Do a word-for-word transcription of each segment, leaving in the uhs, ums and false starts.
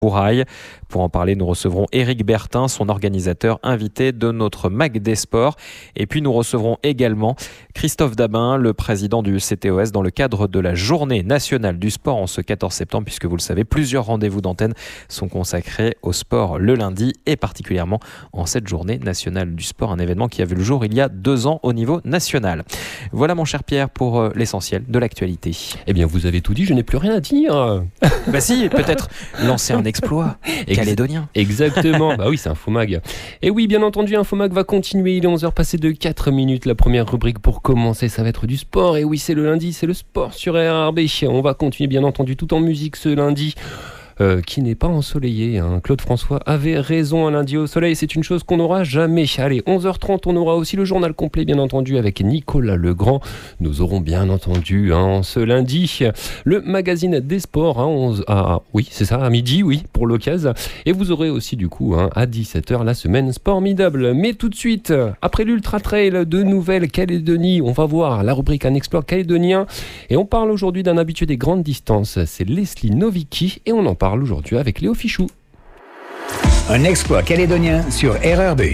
Bourail. Pour en parler, nous recevrons Éric Bertin, son organisateur invité de notre Mag des Sports. Et puis nous recevrons également Christophe Dabin, le président du C T O S, dans le cadre de la Journée nationale du sport en ce quatorze septembre, puisque vous le savez, plusieurs rendez-vous d'antenne sont consacrés au sport le lundi et particulièrement en cette Journée nationale du sport, un événement qui a vu le jour il y a deux ans au niveau national. Voilà mon cher Pierre pour l'essentiel de l'actualité. Eh bien vous avez tout dit, je n'ai plus rien à dire. Bah si, peut-être lancer un exploit calédonien. Exactement, bah oui, c'est Infomag. Et oui, bien entendu, Infomag va continuer. Il est onze heures passées de quatre minutes. La première rubrique pour commencer, ça va être du sport. Et oui, c'est le lundi, c'est le sport sur R R B. On va continuer, bien entendu, tout en musique ce lundi. Euh, qui n'est pas ensoleillé, hein. Claude François avait raison, un lundi au soleil, c'est une chose qu'on n'aura jamais. Allez, onze heures trente, on aura aussi le journal complet, bien entendu, avec Nicolas Legrand. Nous aurons bien entendu, hein, ce lundi, le magazine des sports, hein, onze, ah, oui, c'est ça, à midi, oui, pour l'occasion. Et vous aurez aussi, du coup, hein, à dix-sept heures, la semaine Sportmidable. Mais tout de suite, après l'Ultra Trail de Nouvelle-Calédonie, on va voir la rubrique Un exploit calédonien. Et on parle aujourd'hui d'un habitué des grandes distances, c'est Leslie Novicki, et on en parle aujourd'hui avec Léo Fichou. Un exploit calédonien sur R R B.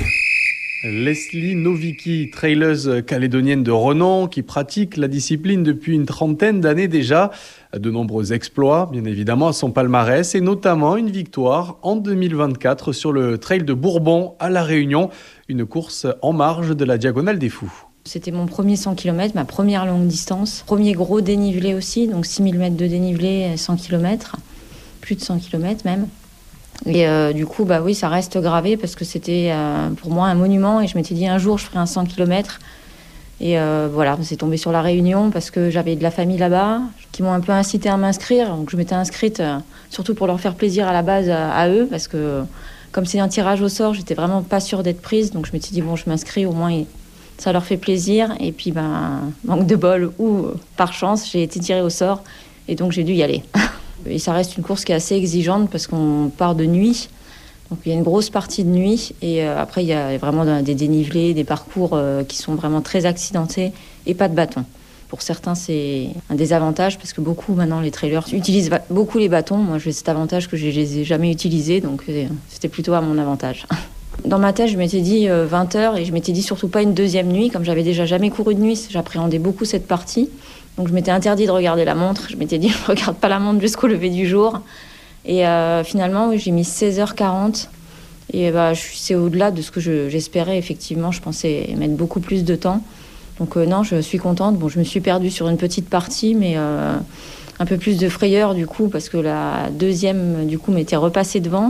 Leslie Novicki, traileuse calédonienne de renom qui pratique la discipline depuis une trentaine d'années déjà. De nombreux exploits, bien évidemment, à son palmarès et notamment une victoire en deux mille vingt-quatre sur le trail de Bourbon à La Réunion, une course en marge de la Diagonale des Fous. C'était mon premier cent kilomètres, ma première longue distance. Premier gros dénivelé aussi, donc six mille mètres de dénivelé, cent kilomètres. Plus de cent kilomètres même. Et euh, du coup, bah oui, ça reste gravé parce que c'était euh, pour moi un monument et je m'étais dit un jour je ferai un cent kilomètres. Et euh, voilà, c'est tombé sur La Réunion parce que j'avais de la famille là-bas qui m'ont un peu incité à m'inscrire. Donc je m'étais inscrite euh, surtout pour leur faire plaisir à la base à, à eux parce que comme c'est un tirage au sort, j'étais vraiment pas sûre d'être prise. Donc je m'étais dit bon, je m'inscris, au moins ça leur fait plaisir. Et puis, ben, manque de bol ou par chance, j'ai été tirée au sort et donc j'ai dû y aller. Et ça reste une course qui est assez exigeante parce qu'on part de nuit. Donc il y a une grosse partie de nuit. Et euh, après, il y a vraiment des dénivelés, des parcours euh, qui sont vraiment très accidentés et pas de bâton. Pour certains, c'est un désavantage parce que beaucoup, maintenant, les trailers utilisent beaucoup les bâtons. Moi, j'ai cet avantage que je ne les ai jamais utilisés. Donc euh, c'était plutôt à mon avantage. Dans ma tête, je m'étais dit euh, vingt heures et je m'étais dit surtout pas une deuxième nuit. Comme j'avais déjà jamais couru de nuit, j'appréhendais beaucoup cette partie. Donc je m'étais interdit de regarder la montre. Je m'étais dit, je ne regarde pas la montre jusqu'au lever du jour. Et euh, finalement, oui, j'ai mis seize heures quarante. Et bah, c'est au-delà de ce que je, j'espérais. Effectivement, je pensais mettre beaucoup plus de temps. Donc euh, non, je suis contente. Bon, je me suis perdue sur une petite partie, mais euh, un peu plus de frayeur du coup, parce que la deuxième, du coup, m'était repassée devant.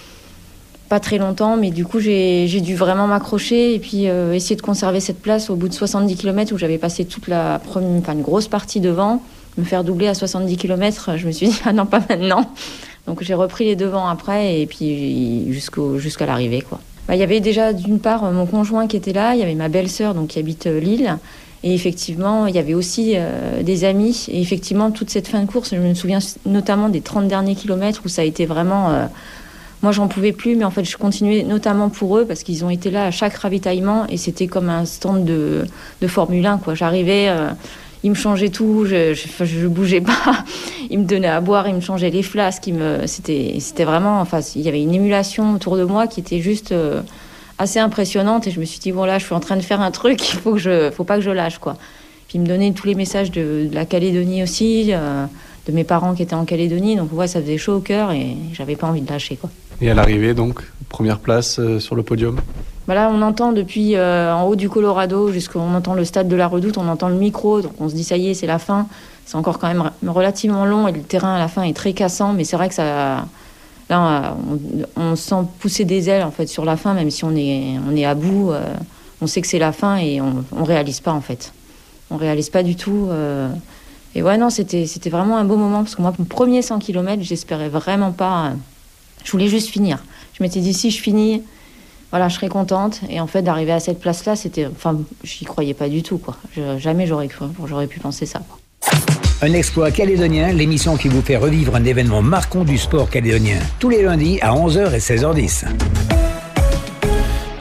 Pas très longtemps, mais du coup, j'ai, j'ai dû vraiment m'accrocher et puis euh, essayer de conserver cette place au bout de soixante-dix kilomètres où j'avais passé toute la première, enfin, une grosse partie devant. Me faire doubler à soixante-dix kilomètres, je me suis dit, ah non, pas maintenant. Donc j'ai repris les devants après et puis jusqu'au, jusqu'à l'arrivée, quoi. Bah, il y avait déjà d'une part mon conjoint qui était là, il y avait ma belle-sœur donc, qui habite euh, Lille. Et effectivement, il y avait aussi euh, des amis. Et effectivement, toute cette fin de course, je me souviens notamment des trente derniers kilomètres où ça a été vraiment... Euh, Moi, j'en pouvais plus, mais en fait, je continuais notamment pour eux parce qu'ils ont été là à chaque ravitaillement et c'était comme un stand de, de Formule un, quoi. J'arrivais, euh, ils me changeaient tout, je, je, je bougeais pas. Ils me donnaient à boire, ils me changeaient les flasques. Ils me, c'était, c'était vraiment, enfin, il y avait une émulation autour de moi qui était juste euh, assez impressionnante et je me suis dit bon là, je suis en train de faire un truc, il faut que je, faut pas que je lâche, quoi. Puis ils me donnaient tous les messages de, de la Calédonie aussi. Euh, de mes parents qui étaient en Calédonie, donc ouais, ça faisait chaud au cœur et j'avais pas envie de lâcher, quoi. Et à l'arrivée, donc, première place euh, sur le podium. Bah là, on entend depuis euh, en haut du Colorado jusqu'on entend le stade de la Redoute, on entend le micro, donc on se dit ça y est, c'est la fin. C'est encore quand même relativement long et le terrain à la fin est très cassant, mais c'est vrai que ça, là, on, on sent pousser des ailes en fait sur la fin, même si on est, on est à bout, euh, on sait que c'est la fin et on, on réalise pas en fait. On réalise pas du tout. Euh, Et ouais, non, c'était, c'était vraiment un beau moment parce que moi, mon premier cent kilomètres, j'espérais vraiment pas. Euh, je voulais juste finir. Je m'étais dit, si je finis, voilà, je serais contente. Et en fait, d'arriver à cette place-là, c'était. Enfin, j'y croyais pas du tout, quoi. Je, jamais j'aurais, j'aurais pu penser ça, quoi. Un exploit calédonien, l'émission qui vous fait revivre un événement marquant du sport calédonien. Tous les lundis à onze heures et seize heures dix.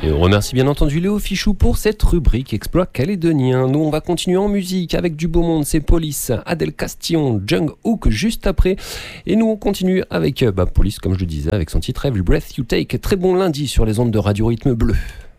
Et on remercie bien entendu Léo Fichou pour cette rubrique Exploit calédonien. Nous, on va continuer en musique avec du beau monde, c'est Police, Adèle Castillon, Jung Hook juste après. Et nous, on continue avec bah, Police, comme je le disais, avec son titre Every Breath You Take. Très bon lundi sur les ondes de Radio Rythme Bleu.